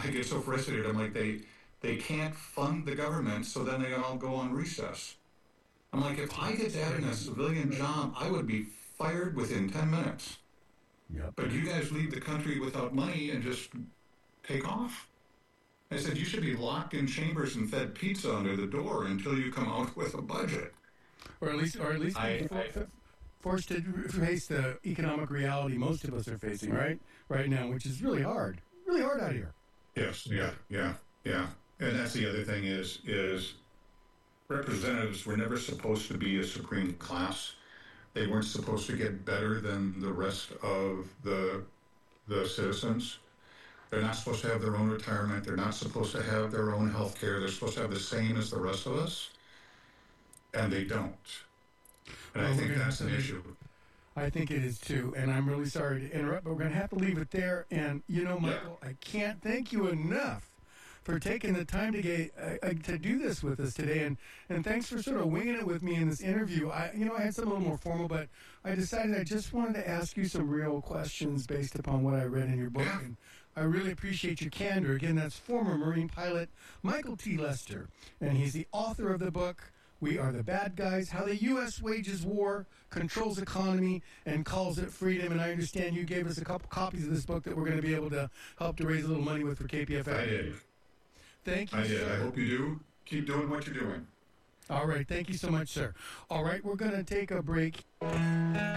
I get so frustrated. I'm like, they can't fund the government, so then they all go on recess. I'm like, if I did that in a civilian job, I would be fired within 10 minutes. Yep. But you guys leave the country without money and just take off. I said, you should be locked in chambers and fed pizza under the door until you come out with a budget. Or at least forced to face the economic reality most of us are facing right now, which is really hard out here. Yes, yeah. And that's the other thing is representatives were never supposed to be a supreme class. They weren't supposed to get better than the rest of the citizens. They're not supposed to have their own retirement. They're not supposed to have their own health care. They're supposed to have the same as the rest of us. And they don't. And I think that's an issue. I think it is too. And I'm really sorry to interrupt, but we're going to have to leave it there. And, Michael, I can't thank you enough for taking the time to do this with us today. And thanks for sort of winging it with me in this interview. I had something a little more formal, but I decided I just wanted to ask you some real questions based upon what I read in your book. And I really appreciate your candor. Again, that's former Marine pilot Michael T. Lester, and he's the author of the book, We Are the Bad Guys, How the U.S. Wages War, Controls Economy, and Calls It Freedom. And I understand you gave us a couple copies of this book that we're going to be able to help to raise a little money with for KPFA. I did. Thank you, I did. sir. I hope you do. Keep doing what you're doing. All right. Thank you so much, sir. All right. We're going to take a break.